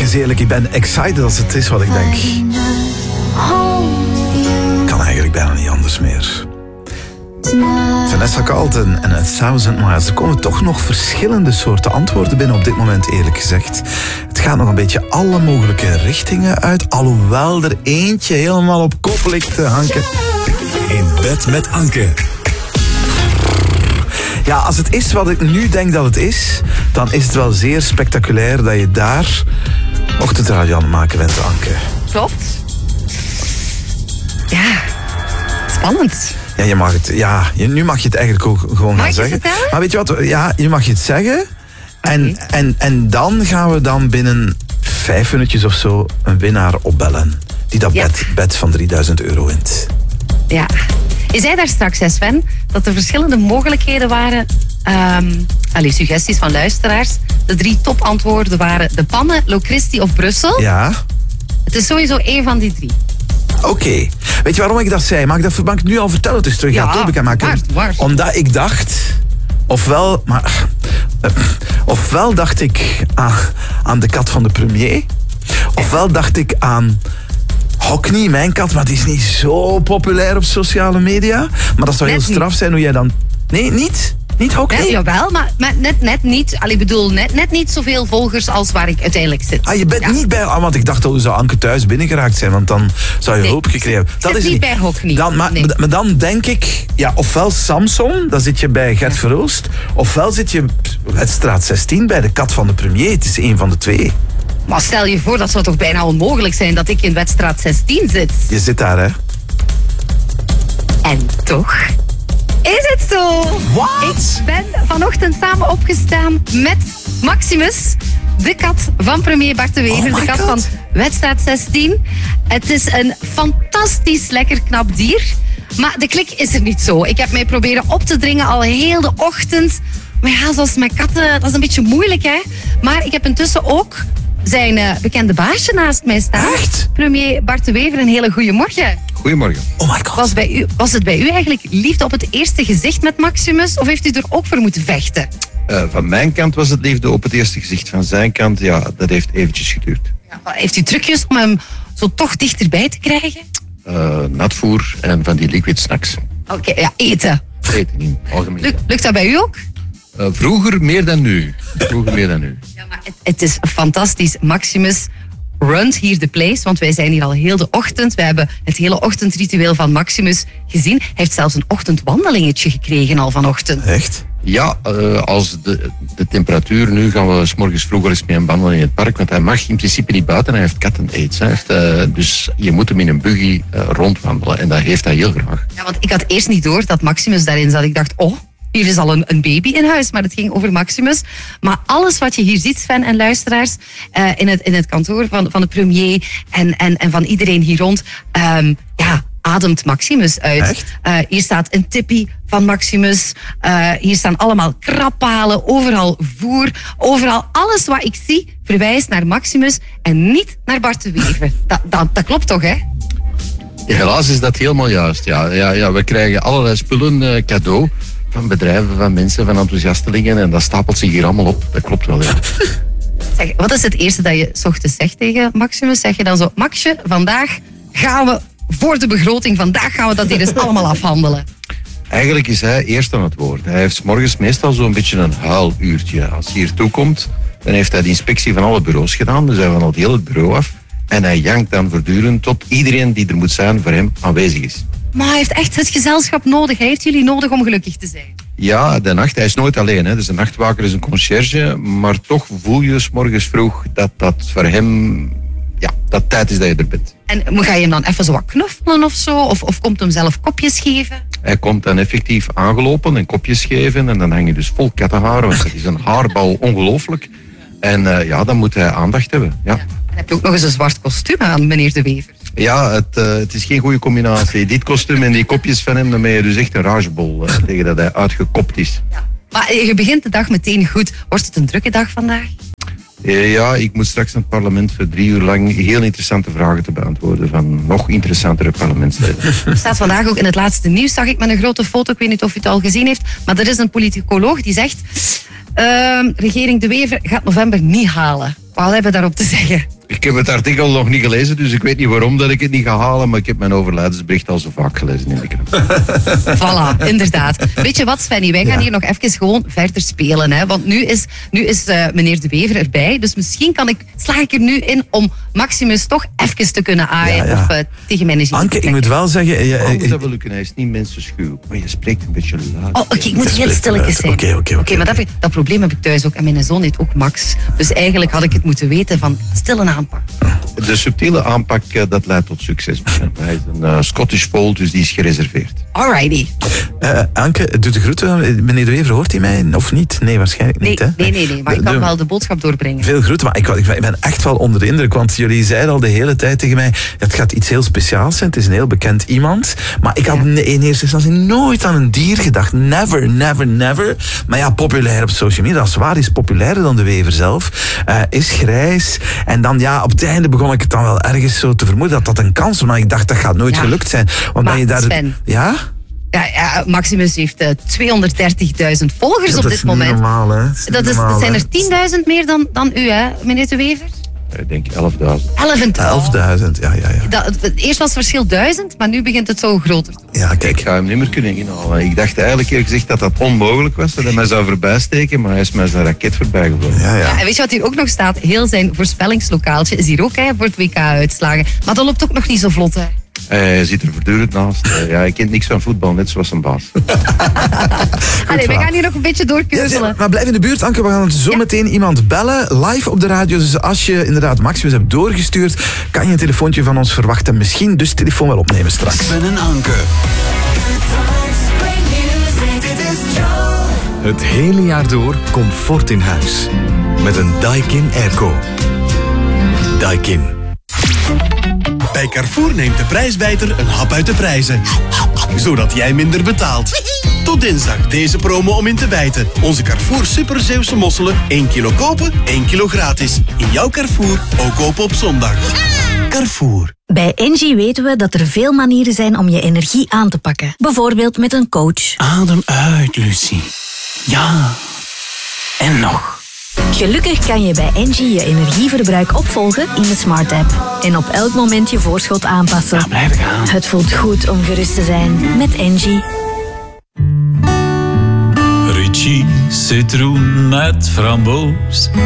eens eerlijk, ik ben excited als het is wat ik denk. Kan eigenlijk bijna niet anders meer. Vanessa Carlton en 1000 Miles. Er komen toch nog verschillende soorten antwoorden binnen op dit moment, eerlijk gezegd. Het gaat nog een beetje alle mogelijke richtingen uit, alhoewel er eentje helemaal op kop ligt, Hanke. In bed met Anke. Ja, als het is wat ik nu denk dat het is, dan is het wel zeer spectaculair dat je daar ochtendradio aan het maken bent, Anke. Klopt. Ja, spannend. Ja, je mag het, nu mag je het eigenlijk ook gewoon gaan zeggen. Vertellen? Maar weet je wat, ja, je mag het zeggen. En dan gaan we dan binnen 5 minuutjes of zo een winnaar opbellen. Die dat bed van €3000 wint. Ja. Je zei daar straks, Sven, dat er verschillende mogelijkheden waren. Suggesties van luisteraars. De 3 topantwoorden waren de pannen, Locristi of Brussel. Ja. Het is sowieso één van die 3. Oké. Weet je waarom ik dat zei? Mag ik het nu al vertellen? Dus terug gaat het maken. Omdat ik dacht, ofwel dacht ik aan de kat van de premier, ofwel dacht ik aan Hockney, mijn kat, maar die is niet zo populair op sociale media. Maar dat zou heel straf zijn hoe jij dan... Nee, niet? Niet Hockney? Nee, jawel, maar net niet. Ik bedoel, net niet zoveel volgers als waar ik uiteindelijk zit. Je bent niet bij... want ik dacht al, zou Anke thuis binnengeraakt zijn, want dan zou je hulp gekregen hebben. Dat is niet bij Hockney. Maar dan denk ik, ofwel Samson, dan zit je bij Gert Verhulst, ofwel zit je Wetstraat 16 bij de kat van de premier. Het is één van de 2. Maar stel je voor, dat zou toch bijna onmogelijk zijn dat ik in Wetstraat 16 zit. Je zit daar, hè? En toch is het zo. What? Ik ben vanochtend samen opgestaan met Maximus, de kat van premier Bart de Wever, de kat van Wetstraat 16. Het is een fantastisch lekker knap dier. Maar de klik is er niet zo. Ik heb mij proberen op te dringen al heel de ochtend. Maar ja, zoals met katten, dat is een beetje moeilijk, hè. Maar ik heb intussen ook zijn bekende baasje naast mij staan. Echt? Premier Bart de Wever, een hele goede morgen. Goedemorgen. Oh my god. Was het bij u eigenlijk liefde op het eerste gezicht met Maximus? Of heeft u er ook voor moeten vechten? Van mijn kant was het liefde op het eerste gezicht. Van zijn kant, dat heeft eventjes geduurd. Ja, heeft u trucjes om hem zo toch dichterbij te krijgen? Natvoer en van die liquid snacks. Oké, eten. Eten in het algemeen. Lukt dat bij u ook? Vroeger meer dan nu. Ja, maar het is fantastisch. Maximus runt hier de place, want wij zijn hier al heel de ochtend. We hebben het hele ochtendritueel van Maximus gezien. Hij heeft zelfs een ochtendwandelingetje gekregen al vanochtend. Echt? Ja, als de temperatuur... Nu gaan we 's morgens vroeg wel eens mee wandelen in het park, want hij mag in principe niet buiten. Hij heeft kattenaids. Dus je moet hem in een buggy rondwandelen en dat heeft hij heel graag. Ja, want ik had eerst niet door dat Maximus daarin zat. Ik dacht, hier is al een baby in huis, maar het ging over Maximus. Maar alles wat je hier ziet, Sven en luisteraars, in het kantoor van de premier en van iedereen hier rond, ademt Maximus uit. Echt? Hier staat een tippie van Maximus. Hier staan allemaal krappalen, overal voer. Overal alles wat ik zie verwijst naar Maximus en niet naar Bart de Wever. Dat klopt toch, hè? Ja, helaas is dat helemaal juist. Ja, we krijgen allerlei spullen cadeau. Van bedrijven, van mensen, van enthousiastelingen. En dat stapelt zich hier allemaal op. Dat klopt wel, ja. Zeg, wat is het eerste dat je 's ochtends zegt tegen Maximus? Zeg je dan zo, Maxje, vandaag gaan we voor de begroting, vandaag gaan we dat hier eens allemaal afhandelen. Eigenlijk is hij eerst aan het woord. Hij heeft 's morgens meestal zo'n beetje een huiluurtje. Als hij hier toekomt, dan heeft hij de inspectie van alle bureaus gedaan. Dus hij van al heel het bureau af. En hij jankt dan voortdurend tot iedereen die er moet zijn voor hem aanwezig is. Maar hij heeft echt het gezelschap nodig. Hij heeft jullie nodig om gelukkig te zijn. Ja, de nacht. Hij is nooit alleen. Hè. Dus een nachtwaker is een conciërge. Maar toch voel je 's morgens vroeg dat voor hem... Ja, dat tijd is dat je er bent. En ga je hem dan even zo wat knuffelen of zo? Of komt hem zelf kopjes geven? Hij komt dan effectief aangelopen en kopjes geven. En dan hang je dus vol kattenharen. Want dat is een haarbal ongelooflijk. En dan moet hij aandacht hebben. Ja. En heb je ook nog eens een zwart kostuum aan, meneer De Wever? Ja, het is geen goede combinatie. Dit kostuum en die kopjes van hem, dan ben je dus echt een ragebol tegen dat hij uitgekopt is. Ja. Maar je begint de dag meteen goed. Wordt het een drukke dag vandaag? Ja, ik moet straks naar het parlement voor 3 uur lang heel interessante vragen te beantwoorden van nog interessantere parlementsleden. Het staat vandaag ook in het laatste nieuws, zag ik met een grote foto. Ik weet niet of u het al gezien heeft, maar er is een politicoloog die zegt... regering De Wever gaat november niet halen. Wat hebben we daarop te zeggen? Ik heb het artikel nog niet gelezen, dus ik weet niet waarom dat ik het niet ga halen, maar ik heb mijn overlijdensbericht al zo vaak gelezen in de krant. Voilà, inderdaad. Weet je wat, Svenny? Wij gaan hier nog even gewoon verder spelen. Hè? Want nu is meneer De Wever erbij. Dus misschien sla ik er nu in om Maximus toch even te kunnen aaien. Ja. Of tegen mijn energie Anke, ik moet wel zeggen... Dat wil lukken, hij is niet mensenschuw, maar je spreekt een beetje luid. Oké, ik moet heel stilletjes zijn. Oké. Maar dat probleem heb ik thuis ook. En mijn zoon heet ook Max. Dus eigenlijk had ik het moeten weten van stille aanpak. De subtiele aanpak, dat leidt tot succes. Hij is een Scottish Fold, dus die is gereserveerd. Alrighty. Anke, doe de groeten. Meneer De Wever, hoort hij mij of niet? Nee, waarschijnlijk niet. Hè? Nee. Maar ik kan wel de boodschap doorbrengen. Veel groeten, maar ik ben echt wel onder de indruk. Want jullie zeiden al de hele tijd tegen mij... Het gaat iets heel speciaals zijn. Het is een heel bekend iemand. Maar ik had in eerste instantie nooit aan een dier gedacht. Never. Maar ja, populair op social media. Dat is waar, is populairder dan De Wever zelf. Is grijs. En dan op het einde begon ik het dan wel ergens zo te vermoeden dat een kans was. Maar ik dacht, dat gaat nooit gelukt zijn. Maar Sven... Ja? Ja, Maximus heeft 230.000 volgers op dit moment. Normaal, hè? Dat zijn er 10.000 meer dan u, hè, meneer De Wever? Ik denk 11.000. 11.000, ja. Eerst was het verschil 1000, maar nu begint het zo groter te worden. Ja, kijk. Ik ga hem niet meer kunnen inhalen. Ik dacht eigenlijk eerlijk gezegd dat onmogelijk was, dat hij mij zou voorbijsteken, maar hij is met zijn raket voorbij gevlogen. Ja. En weet je wat hier ook nog staat? Heel zijn voorspellingslokaaltje is hier ook voor het WK-uitslagen. Maar dat loopt ook nog niet zo vlot, hè? Hij zit er voortdurend naast. Hij kent niks van voetbal, net zoals zijn baas. We gaan hier nog een beetje doorkeuzelen. Maar blijf in de buurt, Anke. We gaan zo meteen iemand bellen, live op de radio. Dus als je inderdaad Maximus hebt doorgestuurd, kan je een telefoontje van ons verwachten. Misschien dus telefoon wel opnemen straks. Sven en Anke. Het hele jaar door comfort in huis. Met een Daikin Airco. Daikin. Bij Carrefour neemt de prijsbijter een hap uit de prijzen. Zodat jij minder betaalt. Tot dinsdag deze promo om in te bijten. Onze Carrefour Super Zeeuwse mosselen. 1 kilo kopen, 1 kilo gratis. In jouw Carrefour, ook kopen op zondag. Carrefour. Bij Engie weten we dat er veel manieren zijn om je energie aan te pakken. Bijvoorbeeld met een coach. Adem uit, Lucie. Ja. En nog. Gelukkig kan je bij Engie je energieverbruik opvolgen in de Smart App. En op elk moment je voorschot aanpassen. Blijf gaan. Het voelt goed om gerust te zijn met Engie. Ricci, citroen met framboos.